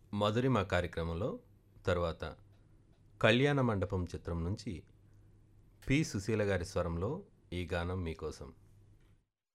మధురిమ కార్యక్రమంలో తరువాత కళ్యాణ మండపం చిత్రం నుంచి పి సుశీల గారి స్వరంలో ఈ గానం మీకోసం.